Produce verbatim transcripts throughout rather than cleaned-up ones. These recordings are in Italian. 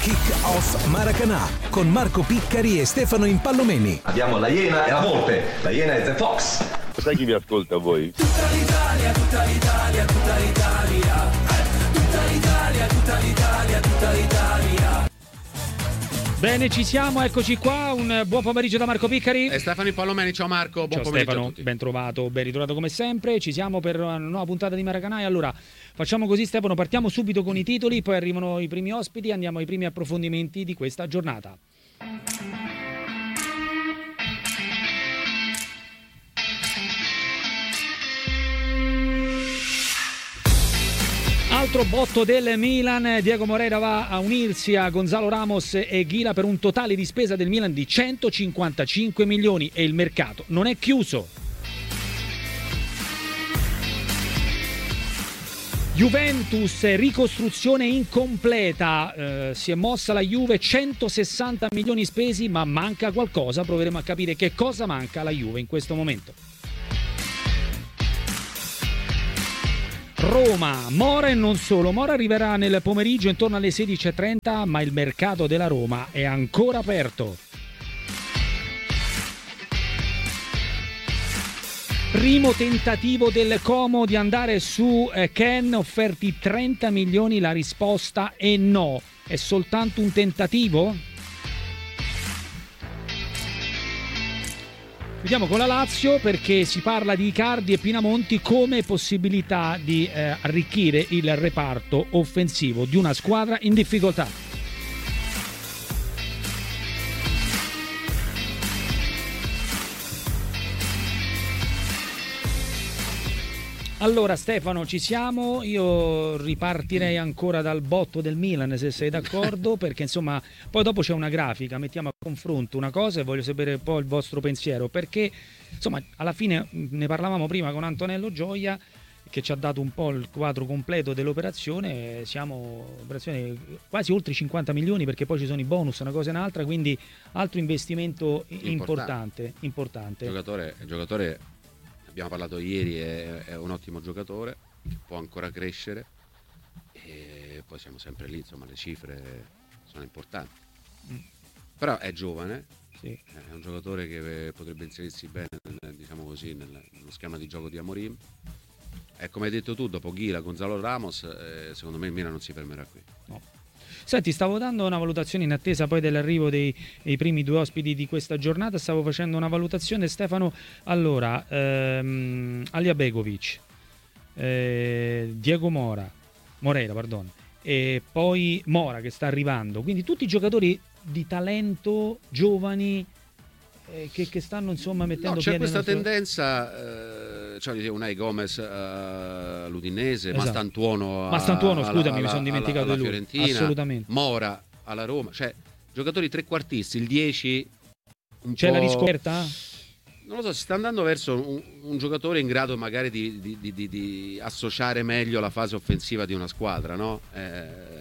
Kick-Off Maracanã con Marco Piccari e Stefano Impallomeni. Abbiamo la Iena e la Volpe. La Iena è The Fox. Sai chi vi ascolta voi? Tutta l'Italia, tutta l'Italia, tutta l'Italia. Tutta l'Italia, tutta l'Italia, tutta l'Italia. Bene, ci siamo, eccoci qua, un buon pomeriggio da Marco Piccari e Stefano Impallomeni. Ciao Marco, buon Ciao pomeriggio Stefano, a tutti. ben trovato, ben ritrovato come sempre. Ci siamo per una nuova puntata di Maracanã. Allora, facciamo così Stefano, partiamo subito con i titoli, poi arrivano i primi ospiti, andiamo ai primi approfondimenti di questa giornata. Altro botto del Milan, Diego Moreira va a unirsi a Gonzalo Ramos e Ghila per un totale di spesa del Milan di centocinquantacinque milioni e il mercato non è chiuso. Juventus, ricostruzione incompleta, eh, si è mossa la Juve, centosessanta milioni spesi ma manca qualcosa, proveremo a capire che cosa manca alla Juve in questo momento. Roma, Mora e non solo. Mora arriverà nel pomeriggio intorno alle sedici e trenta, ma il mercato della Roma è ancora aperto. Primo tentativo del Como di andare su eh, Ken, offerti trenta milioni, la risposta è no. È soltanto un tentativo? Vediamo con la Lazio perché si parla di Icardi e Pinamonti come possibilità di eh, arricchire il reparto offensivo di una squadra in difficoltà. Allora Stefano, ci siamo, io ripartirei ancora dal botto del Milan se sei d'accordo, perché insomma poi dopo c'è una grafica, mettiamo a confronto una cosa e voglio sapere un po' il vostro pensiero, perché insomma alla fine ne parlavamo prima con Antonello Gioia che ci ha dato un po' il quadro completo dell'operazione, siamo operazione quasi oltre cinquanta milioni perché poi ci sono i bonus, una cosa e un'altra, quindi altro investimento importante. importante, importante. Il giocatore, il giocatore abbiamo parlato ieri, è, è un ottimo giocatore che può ancora crescere e poi siamo sempre lì, insomma le cifre sono importanti, mm. però è giovane, sì. È un giocatore che potrebbe inserirsi bene, diciamo così, nello schema di gioco di Amorim e come hai detto tu, dopo Ghila, Gonzalo Ramos, eh, secondo me il Milan non si fermerà qui. No. Senti, stavo dando una valutazione in attesa poi dell'arrivo dei, dei primi due ospiti di questa giornata, stavo facendo una valutazione, Stefano, allora, ehm, Alija Begovic, eh, Diego Mora, Moreira, pardon, e poi Mora che sta arrivando, quindi tutti giocatori di talento, giovani, eh, che, che stanno insomma mettendo no, c'è piede questa nostro... tendenza, eh, cioè Unai Gomez all'Udinese, esatto. Mastantuono, Mastantuono alla, scusami alla, mi sono dimenticato alla, alla di lui, Fiorentina, assolutamente. Mora alla Roma, cioè giocatori trequartisti, il dieci un c'è po'... la riscoperta? Non lo so, si sta andando verso un, un giocatore in grado magari di, di, di, di, di associare meglio la fase offensiva di una squadra, no? Eh,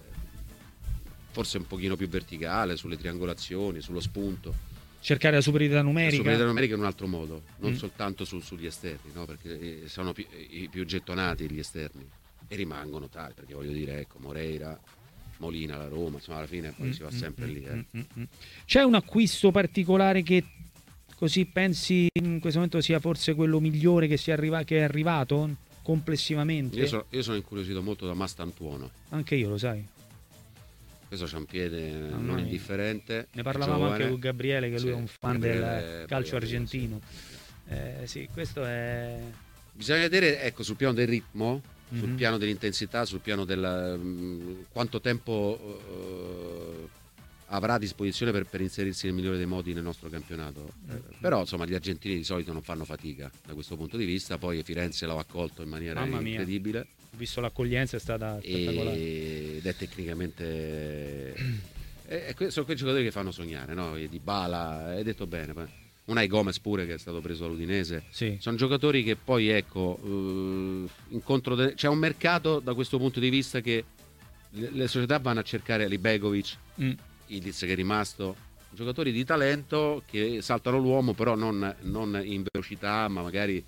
forse un pochino più verticale sulle triangolazioni, sullo spunto. Cercare la superiorità numerica. La superiorità numerica in un altro modo, non mm. soltanto su, sugli esterni, no? Perché sono più, i più gettonati gli esterni e rimangono tali, perché voglio dire, ecco, Moreira, Molina, la Roma, insomma alla fine poi mm, si va sempre mm, lì. Eh. Mm, mm, C'è un acquisto particolare che così pensi in questo momento sia forse quello migliore che, sia arriva, che è arrivato complessivamente? Io sono, io sono incuriosito molto da Mastantuono. Anche io, lo sai. Questo c'è un piede no, non no, indifferente. Ne parlavamo giovane. anche con Gabriele, che lui sì, è un fan Gabriele, del calcio poi, argentino. Sì. Eh, sì, questo è... Bisogna vedere, ecco, sul piano del ritmo, mm-hmm. sul piano dell'intensità, sul piano del um, quanto tempo uh, avrà a disposizione per, per inserirsi nel migliore dei modi nel nostro campionato. Mm-hmm. Eh, però insomma gli argentini di solito non fanno fatica da questo punto di vista, poi Firenze l'ha accolto in maniera Mamma incredibile. Mia. Ho visto l'accoglienza, è stata spettacolare. Ed è tecnicamente... e, e sono quei giocatori che fanno sognare, no? Dybala, hai detto bene, Unai Gomez pure che è stato preso dall'Udinese, sì. Sono giocatori che poi ecco uh, incontro de- c'è un mercato da questo punto di vista che le, le società vanno a cercare Libegovic, mm. Ildiz che è rimasto, giocatori di talento che saltano l'uomo però non, non in velocità ma magari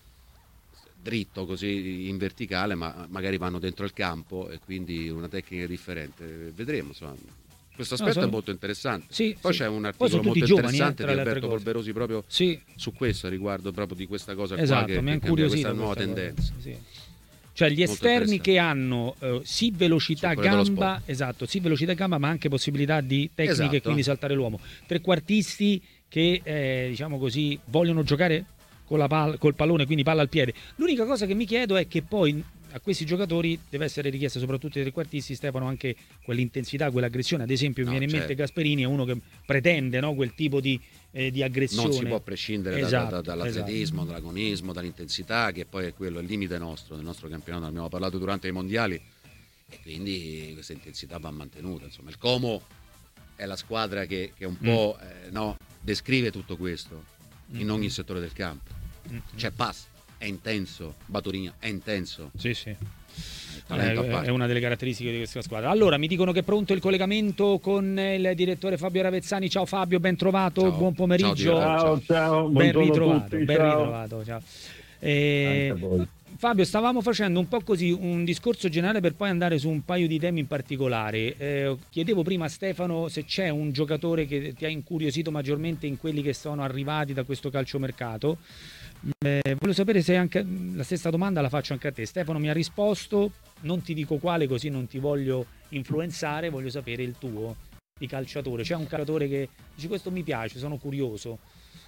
dritto così in verticale, ma magari vanno dentro il campo e quindi una tecnica differente. Vedremo, insomma. questo aspetto no, sono... è molto interessante. Sì, poi sì. c'è un Poi articolo molto giovani, interessante eh, di tra Alberto Polverosi proprio sì. su questo, riguardo proprio di questa cosa esatto, qua che, mi ha che cambia questa incuriosito nuova questa tendenza. Cosa, sì. Cioè gli esterni che hanno eh, sì velocità gamba, esatto, sì velocità gamba, ma anche possibilità di tecniche esatto. e quindi saltare l'uomo. Trequartisti che eh, diciamo così vogliono giocare con la palla, col pallone, quindi palla al piede. L'unica cosa che mi chiedo è che poi a questi giocatori deve essere richiesta, soprattutto ai trequartisti, Stefano, anche quell'intensità, quell'aggressione. Ad esempio, mi no, viene in certo. mente Gasperini, è uno che pretende, no, quel tipo di, eh, di aggressione. Non si può prescindere esatto, da, da, dall'atletismo, esatto. dall'agonismo, dall'intensità, che poi è quello, il limite nostro, del nostro campionato. Ne abbiamo parlato durante i mondiali e quindi questa intensità va mantenuta. Insomma, il Como è la squadra che, che un po' mm. eh, no, descrive tutto questo mm. in ogni settore del campo. Mm. C'è pass, è intenso, Baturin è intenso. Sì, sì. È, è una delle caratteristiche di questa squadra. Allora, mi dicono che è pronto il collegamento con il direttore Fabio Ravezzani. Ciao Fabio, ben trovato, ciao. buon pomeriggio. Ciao, ciao, ben ritrovato, tutti, ben ciao. ritrovato. Ciao. E... Fabio, stavamo facendo un po' così un discorso generale per poi andare su un paio di temi in particolare. Eh, chiedevo prima a Stefano se c'è un giocatore che ti ha incuriosito maggiormente in quelli che sono arrivati da questo calciomercato. Eh, voglio sapere se anche la stessa domanda la faccio anche a te. Stefano mi ha risposto, non ti dico quale così non ti voglio influenzare, voglio sapere il tuo di calciatore. C'è un calciatore che dici questo mi piace, sono curioso.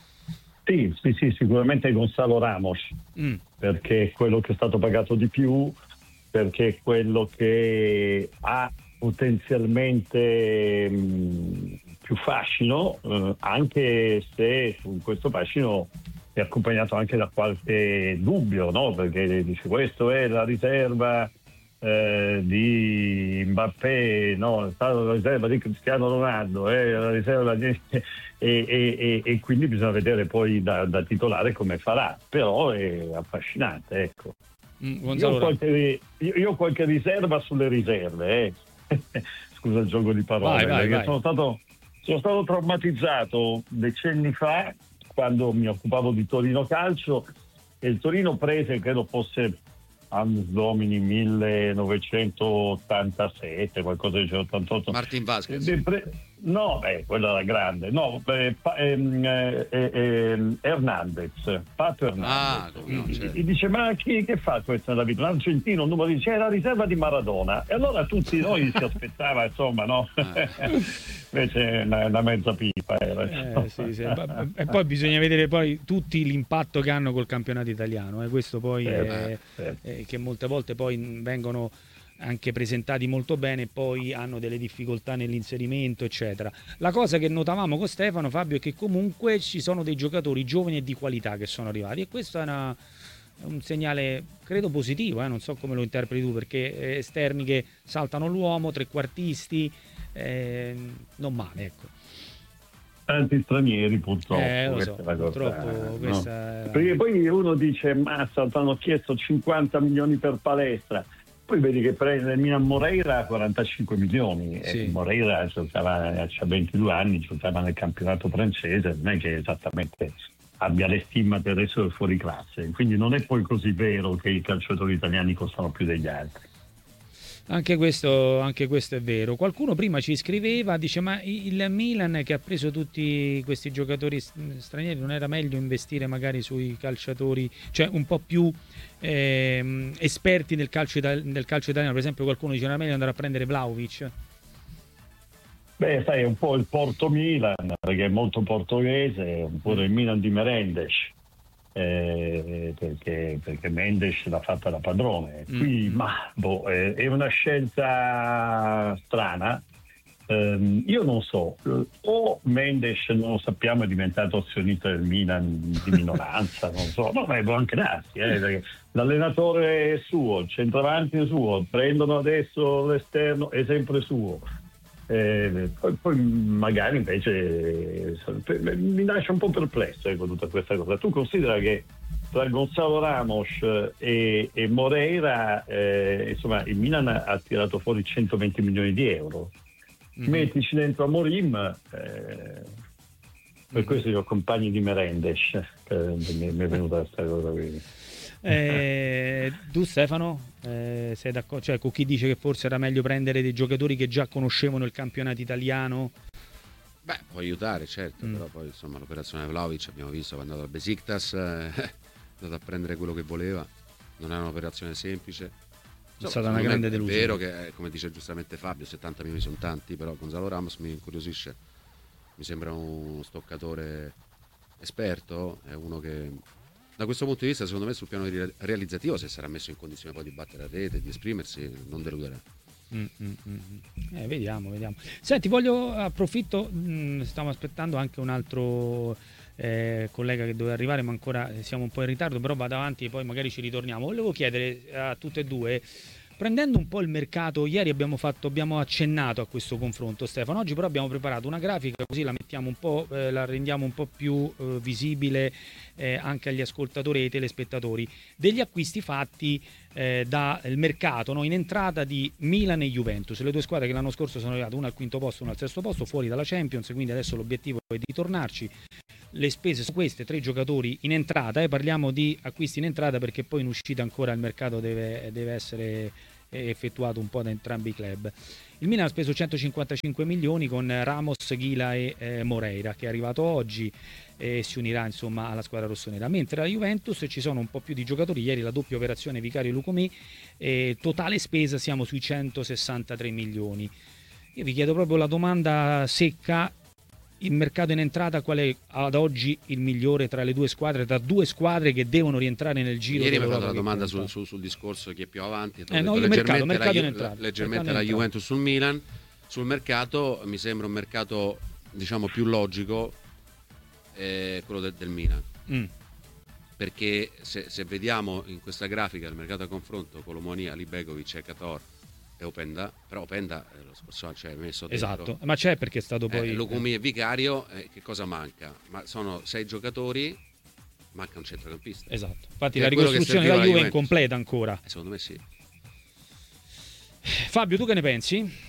Sì, sì, sì, sicuramente Gonzalo Ramos, mm. perché è quello che è stato pagato di più, perché è quello che ha potenzialmente mh, più fascino, eh, anche se su questo fascino è accompagnato anche da qualche dubbio, no? Perché dice questo è la riserva eh, di Mbappé, no? È stata la riserva di Cristiano Ronaldo, è la riserva di... e, e, e, e quindi bisogna vedere poi da, da titolare come farà, però è affascinante, ecco. Mm, io, ho qualche, io, io ho qualche riserva sulle riserve, eh. Scusa il gioco di parole, vai, vai, perché vai. Sono stato, sono stato traumatizzato decenni fa quando mi occupavo di Torino Calcio e il Torino prese, credo fosse Annus Domini millenovecentottantasette, qualcosa di ottantotto. Martin Vasquez. No, beh, quella era grande. No, eh, ehm, eh, eh, Hernandez, Pato Hernandez. Ah, no, certo. E dice, ma chi che fa questo nella vita? Un argentino, un numero dice, è la riserva di Maradona. E allora tutti noi si aspettava, insomma, no? Ah. Invece una, una mezza pipa era. Eh, sì, sì. E poi bisogna vedere poi tutti l'impatto che hanno col campionato italiano. Eh. Questo poi certo, è, certo. È che molte volte poi vengono anche presentati molto bene e poi hanno delle difficoltà nell'inserimento, eccetera. La cosa che notavamo con Stefano, Fabio, è che comunque ci sono dei giocatori giovani e di qualità che sono arrivati e questo è, una, è un segnale credo positivo, eh? Non so come lo interpreti tu, perché esterni che saltano l'uomo, trequartisti, eh, non male, ecco. Tanti stranieri purtroppo, eh, lo so, questa purtroppo cosa, no? questa è... Perché poi uno dice mazza, hanno chiesto cinquanta milioni per palestra, poi vedi che prende Milan Moreira a quarantacinque milioni, sì. E Moreira giocava, ha ventidue anni, giocava nel campionato francese, non è che esattamente abbia le stimmate adesso del fuori classe, quindi non è poi così vero che i calciatori italiani costano più degli altri. Anche questo, anche questo è vero. Qualcuno prima ci scriveva, dice ma il Milan che ha preso tutti questi giocatori stranieri non era meglio investire magari sui calciatori, cioè un po' più eh, esperti nel calcio, nel calcio italiano? Per esempio qualcuno dice non era meglio andare a prendere Vlahovic? Beh, sai, è un po' il Porto Milan, perché è molto portoghese, oppure il Milan di Merendes. Eh, perché, perché Mendes l'ha fatta da padrone. Qui, mm. ma boh, eh, è una scelta strana. Eh, io non so, o Mendes, non lo sappiamo, è diventato azionista del Milan di minoranza, non so, ma può anche darsi, eh, perché l'allenatore è suo, il centravanti è suo, prendono adesso l'esterno, è sempre suo. Eh, poi, poi magari invece eh, mi lascia un po' perplesso eh, con tutta questa cosa. Tu considera che tra Gonzalo Ramos e, e Moreira eh, insomma il Milan ha tirato fuori centoventi milioni di euro. Mm-hmm. Mettici dentro Amorim, eh, per mm-hmm. questo io ho compagni di Merendes, eh, mi, mi è venuta questa cosa qui. Eh, tu Stefano, eh, sei d'accordo? Cioè, con chi dice che forse era meglio prendere dei giocatori che già conoscevano il campionato italiano? Beh, può aiutare, certo, Mm. però poi insomma l'operazione Vlahovic abbiamo visto quando è andato al Besiktas, eh, è andato a prendere quello che voleva, non è un'operazione semplice. È Insomma, stata una secondo me grande delusione. È vero che, eh, come dice giustamente Fabio, settanta milioni sono tanti, però Gonzalo Ramos mi incuriosisce, mi sembra uno stoccatore esperto, è uno che da questo punto di vista secondo me sul piano re- realizzativo, se sarà messo in condizione poi di battere a rete, di esprimersi, non deluderà. Mm, mm, mm. Eh, vediamo, vediamo. Senti, voglio approfitto, mh, stiamo aspettando anche un altro eh, collega che doveva arrivare, ma ancora siamo un po' in ritardo, però vado avanti e poi magari ci ritorniamo. Volevo chiedere a tutte e due, prendendo un po' il mercato, ieri abbiamo fatto, abbiamo accennato a questo confronto, Stefano, oggi però abbiamo preparato una grafica, così la mettiamo un po', eh, la rendiamo un po' più eh, visibile eh, anche agli ascoltatori e ai telespettatori, degli acquisti fatti eh, dal mercato, no, in entrata di Milan e Juventus, le due squadre che l'anno scorso sono arrivate una al quinto posto, una al sesto posto, fuori dalla Champions, quindi adesso l'obiettivo è di tornarci. Le spese su queste, tre giocatori in entrata, eh, parliamo di acquisti in entrata perché poi in uscita ancora il mercato deve, deve essere effettuato un po' da entrambi i club. Il Milan ha speso centocinquantacinque milioni con Ramos, Ghila e eh, Moreira, che è arrivato oggi e si unirà insomma alla squadra rossonera, mentre la Juventus ci sono un po' più di giocatori, ieri la doppia operazione Vicario Lucumí, e totale spesa siamo sui centosessantatré milioni. Io vi chiedo proprio la domanda secca: il mercato in entrata qual è ad oggi il migliore tra le due squadre, tra due squadre che devono rientrare nel giro? Ieri mi ha fatto dell'Europa la domanda che sul, conta? sul, sul discorso chi è più avanti, Eh, no, io mercato, mercato la, in entrata, la, leggermente mercato la in Juventus sul Milan. Sul mercato mi sembra un mercato diciamo più logico, eh, quello de, del Milan, Mm. perché se, se vediamo in questa grafica il mercato a confronto Colomoni, Ali Begovic e Kator e Openda, però Openda eh, lo scorso anno ci hai messo dentro. Esatto, ma c'è perché è stato poi eh, Lucumí e Vicario, eh, che cosa manca? Ma sono sei giocatori, manca un centrocampista. Esatto. Infatti Che la è quello che ricostruzione serviva della alla Juve è Juventus. incompleta ancora. Eh, secondo me sì. Fabio, tu che ne pensi?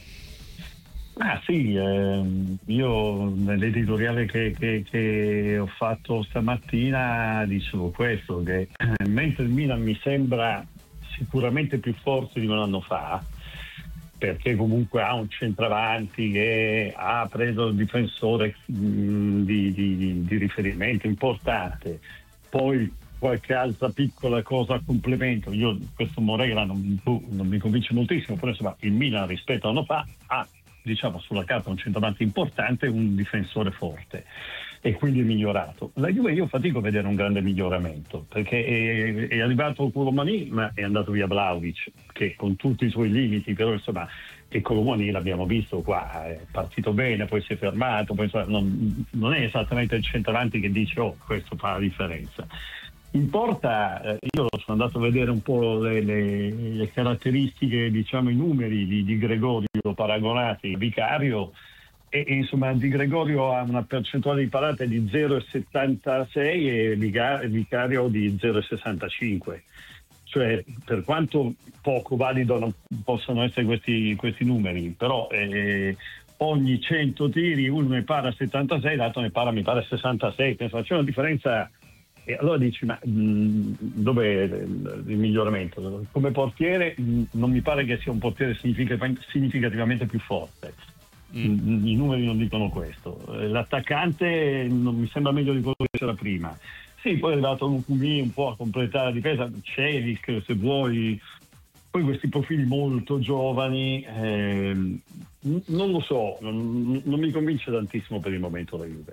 Ah sì, ehm, io nell'editoriale che, che- che ho fatto stamattina dicevo questo, che eh, mentre il Milan mi sembra sicuramente più forte di un anno fa, perché comunque ha un centravanti che ha preso il difensore mh, di, di- di riferimento importante, poi qualche altra piccola cosa a complemento. Io questo Moreira non, non mi convince moltissimo, però insomma il Milan rispetto a un anno fa ha, diciamo, sulla carta un centravanti importante e un difensore forte, e quindi è migliorato. La Juve io fatico a vedere un grande miglioramento, perché è, è arrivato Colomani ma è andato via Vlahovic, che con tutti i suoi limiti, però insomma, e Colomani l'abbiamo visto qua, è partito bene, poi si è fermato, poi, insomma, non, non è esattamente il centravanti che dice oh questo fa la differenza. In porta, eh, io sono andato a vedere un po' le, le- le caratteristiche, diciamo i numeri di, di Gregorio paragonati a Vicario, e, e, insomma Di Gregorio ha una percentuale di parate di zero virgola settantasei e Vica- Vicario di zero virgola sessantacinque. Cioè, per quanto poco valido non possono essere questi, questi numeri, però eh, ogni cento tiri uno ne para settantasei, l'altro ne para mi pare sessantasei, penso, c'è una differenza. E allora dici, ma mh, dov'è il, il miglioramento? Come portiere mh, non mi pare che sia un portiere significativ- significativamente più forte. Mm. I numeri non dicono questo. L'attaccante non mi sembra meglio di quello che c'era prima. Sì, poi è arrivato Lucumí un po' a completare la difesa, Cevic se vuoi, poi questi profili molto giovani, ehm, non lo so, non, non mi convince tantissimo per il momento la Juve.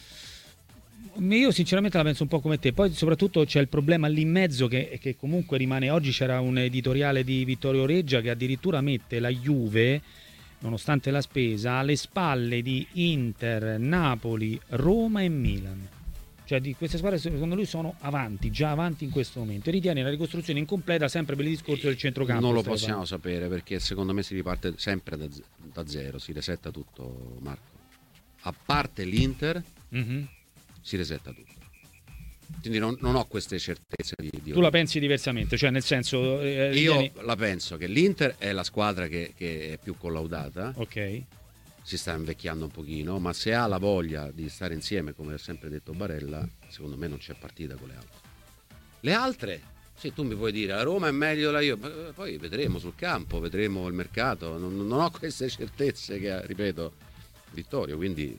Io sinceramente la penso un po' come te, poi soprattutto c'è il problema lì in mezzo che, che comunque rimane. Oggi c'era un editoriale di Vittorio Reggia che addirittura mette la Juve, nonostante la spesa, alle spalle di Inter, Napoli, Roma e Milan. Cioè di queste squadre secondo lui sono avanti, già avanti in questo momento, e ritiene la ricostruzione incompleta sempre per il discorso del centrocampo. Non lo Stefano. possiamo sapere, perché secondo me si riparte sempre da, z- da zero, si resetta tutto, Marco. A parte l'Inter, Mhm. si resetta tutto. Quindi non, non ho queste certezze di, di Tu la pensi diversamente, cioè nel senso eh, Io ritieni- la penso che l'Inter è la squadra che, che è più collaudata, ok, si sta invecchiando un pochino, ma se ha la voglia di stare insieme, come ha sempre detto Barella, secondo me non c'è partita con le altre. Le altre Sì, tu mi puoi dire la Roma è meglio la Juve, poi vedremo sul campo, vedremo il mercato, non, non ho queste certezze che, ripeto, Vittorio, quindi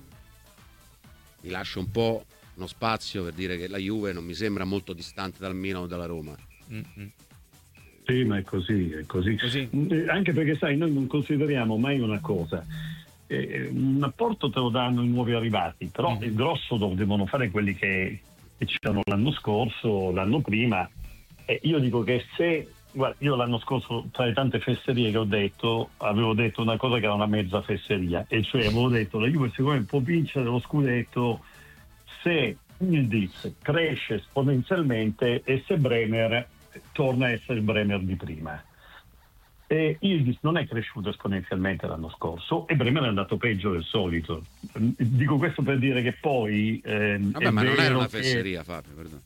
mi lascio un po' uno spazio per dire che la Juve non mi sembra molto distante dal Milan o dalla Roma. Mm-hmm. Sì, ma è così, è così. così. Anche perché, sai, noi non consideriamo mai una cosa. Eh, un apporto te lo danno i nuovi arrivati, però mm-hmm. il grosso lo devono fare quelli che, che c'erano l'anno scorso, l'anno prima. E io dico che se, guarda, io l'anno scorso, tra le tante fesserie che ho detto, avevo detto una cosa che era una mezza fesseria, e cioè avevo detto la Juve secondo me può vincere lo scudetto se Yildiz cresce esponenzialmente e se Bremer torna a essere il Bremer di prima. E Yildiz non è cresciuto esponenzialmente l'anno scorso e Bremer è andato peggio del solito. Dico questo per dire che poi ehm, vabbè, ma non era una che... fesseria, Fabio, perdono.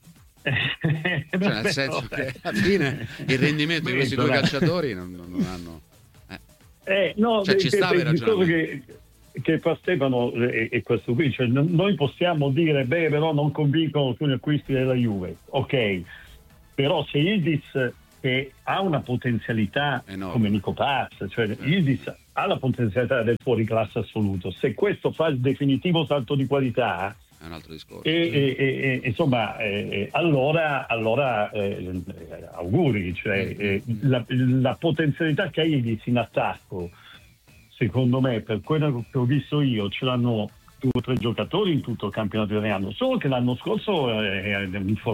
cioè, nel senso che alla fine il rendimento di questi due calciatori non, non, non hanno eh. Eh, no, cioè, ci stava il ragionamento che, che fa Stefano è, è questo qui, cioè, noi possiamo dire beh però non convincono alcuni acquisti della Juve, ok, però se Yildiz che ha una potenzialità enorme come Nico Paz, cioè eh. Yildiz ha la potenzialità del fuoriclasse assoluto, se questo fa il definitivo salto di qualità è un altro discorso. E, e, e, e insomma, eh, allora, allora eh, auguri, cioè, eh, la, la potenzialità che hai in attacco, secondo me, per quello che ho visto io, ce l'hanno due o tre giocatori in tutto il campionato italiano, solo che l'anno scorso eh,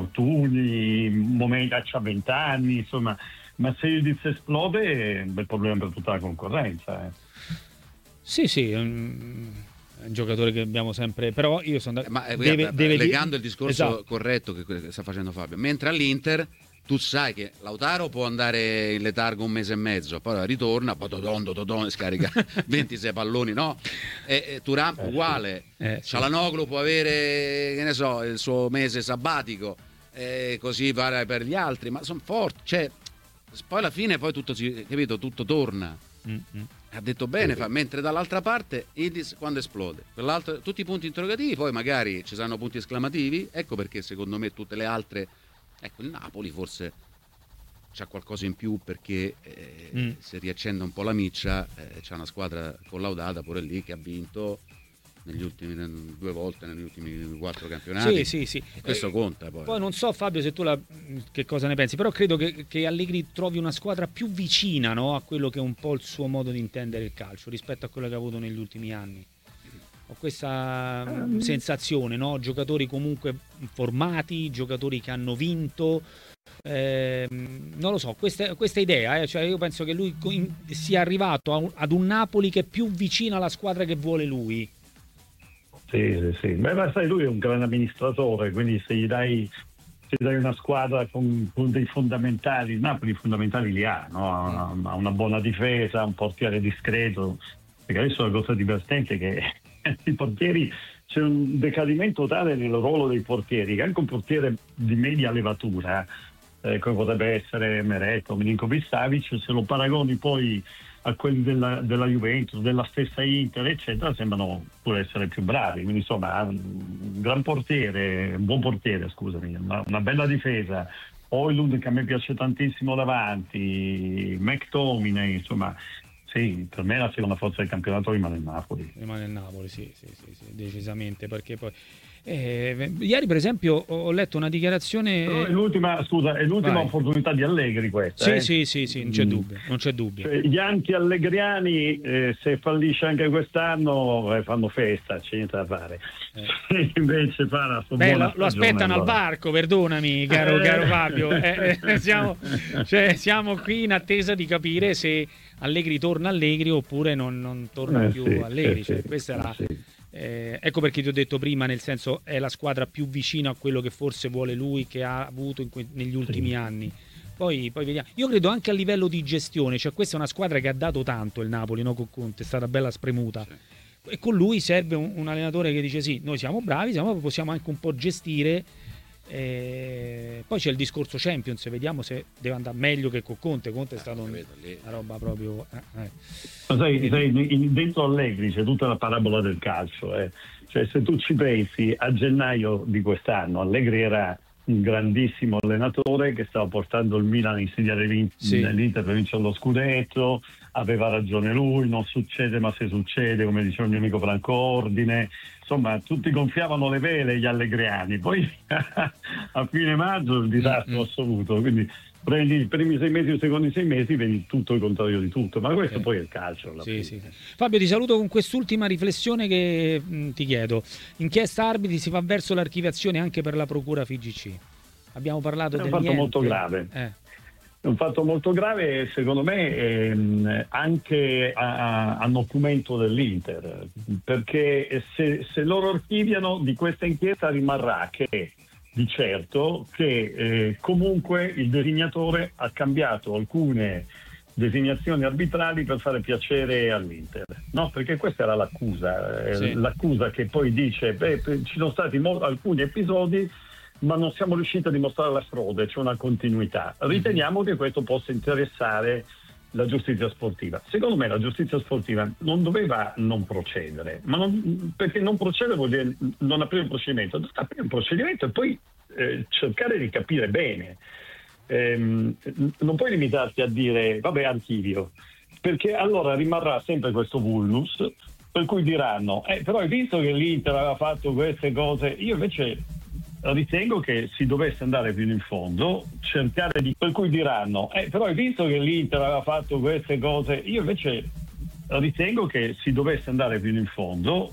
infortuni, momenti c'ha venti anni, insomma, ma se il Diz esplode è un bel problema per tutta la concorrenza. Eh. Sì, sì. Um... un giocatore che abbiamo sempre, però io sono eh, ma eh, deve, guarda, deve legando il discorso esatto. corretto che sta facendo Fabio, mentre all'Inter tu sai che Lautaro può andare in letargo un mese e mezzo, poi ritorna, poi Todondo, Todondo scarica ventisei palloni, no? E, e Thuram eh, uguale, eh, Çalhanoğlu sì. può avere, che ne so, il suo mese sabbatico, e così vale per gli altri, ma sono forti, cioè poi alla fine poi tutto si, capito, tutto torna. Mm-hmm. Ha detto bene, fa, mentre dall'altra parte Yildiz quando esplode, quell'altro, tutti i punti interrogativi, poi magari ci saranno punti esclamativi, ecco perché secondo me tutte le altre, ecco il Napoli forse c'ha qualcosa in più perché eh, mm. se riaccende un po' la miccia, eh, c'è una squadra collaudata pure lì che ha vinto negli ultimi due volte negli ultimi quattro campionati. Sì, sì, sì. Questo eh, conta poi. Poi non so Fabio se tu la, che cosa ne pensi, però credo che, che Allegri trovi una squadra più vicina, no, a quello che è un po' il suo modo di intendere il calcio rispetto a quello che ha avuto negli ultimi anni. Ho questa um, sensazione, no? Giocatori comunque formati, giocatori che hanno vinto. Eh, non lo so, questa, questa idea, eh, cioè io penso che lui sia arrivato a un, ad un Napoli che è più vicino alla squadra che vuole lui. Sì, sì, sì. Beh, ma sai, lui è un gran amministratore, quindi se gli dai, se gli dai una squadra con, con dei fondamentali, il Napoli i fondamentali li ha, no? Ha una, una buona difesa, un portiere discreto, perché adesso la cosa divertente è che i portieri, c'è un decadimento tale nel ruolo dei portieri, che anche un portiere di media levatura, eh, come potrebbe essere Meret o Milinkovic-Savic, se lo paragoni poi a quelli della, della Juventus, della stessa Inter, eccetera, sembrano pure essere più bravi. Quindi insomma un gran portiere, un buon portiere, scusami, una, una bella difesa. Højlund che a me piace tantissimo davanti, McTominay, insomma, sì, per me la seconda forza del campionato rimane il Napoli. Rimane il Napoli, sì, sì, sì, sì, decisamente, perché poi Eh, ieri per esempio ho letto una dichiarazione. Però è l'ultima, scusa, è l'ultima Vai. opportunità di Allegri questa. Sì, eh? sì, sì, sì, non c'è dubbio, non c'è dubbio. Cioè, gli anti-allegriani, eh, se fallisce anche quest'anno, eh, fanno festa, c'è niente da fare. Eh. Invece fa la sua Beh, buona lo, lo stagione, aspettano allora. al varco, perdonami, caro, Eh. caro Fabio. Eh, eh, siamo, cioè, siamo qui in attesa di capire se Allegri torna Allegri oppure non, non torna Eh, più sì, Allegri. eh, Cioè, sì, questa è la. sì. Eh, ecco perché ti ho detto prima, nel senso è la squadra più vicina a quello che forse vuole lui, che ha avuto in que- negli ultimi Sì. anni. Poi, poi vediamo. Io credo anche a livello di gestione, cioè questa è una squadra che ha dato tanto il Napoli, no? Con Conte, è stata bella spremuta. Sì. E con lui serve un, un allenatore che dice sì, noi siamo bravi, siamo, possiamo anche un po' gestire. Eh, poi c'è il discorso Champions, vediamo se deve andare meglio che con Conte. Conte è stato un, una roba proprio. Eh, eh. Ma sai, sai, in- dentro Allegri c'è tutta la parabola del calcio, eh. Cioè se tu ci pensi a gennaio di quest'anno Allegri era un grandissimo allenatore che stava portando il Milan a insegnare l'Inter, Sì. l'Inter per vincere lo scudetto. Aveva ragione lui, non succede ma se succede, come diceva il mio amico Franco Ordine. Insomma, tutti gonfiavano le vele gli allegriani, poi a fine maggio il disastro Mm-mm. assoluto, quindi prendi i primi sei mesi o i secondi sei mesi, vedi tutto il contrario di tutto, ma questo Eh. poi è il calcio alla Sì, fine. sì. Fabio, ti saluto con quest'ultima riflessione che mh, ti chiedo. Inchiesta arbitri si va verso l'archiviazione anche per la procura F I G C. Abbiamo parlato È un del fatto niente. molto grave. Eh. È un fatto molto grave e secondo me ehm, anche a, a nocumento dell'Inter, perché se, se loro archiviano di questa inchiesta rimarrà che di certo che eh, comunque il designatore ha cambiato alcune designazioni arbitrali per fare piacere all'Inter, no? Perché questa era l'accusa, eh, Sì. l'accusa che poi dice beh, ci sono stati mo- alcuni episodi ma non siamo riusciti a dimostrare la frode, c'è una continuità. Riteniamo che questo possa interessare la giustizia sportiva. Secondo me la giustizia sportiva non doveva non procedere, ma non, perché non procedere vuol dire non aprire un procedimento, doveva aprire un procedimento e poi eh, cercare di capire bene. Ehm, non puoi limitarti a dire vabbè archivio, perché allora rimarrà sempre questo vulnus per cui diranno eh, però hai visto che l'Inter aveva fatto queste cose. Io invece ritengo che si dovesse andare fino in fondo, cercare di, per cui diranno eh, però hai visto che l'Inter aveva fatto queste cose. Io invece ritengo che si dovesse andare fino in fondo,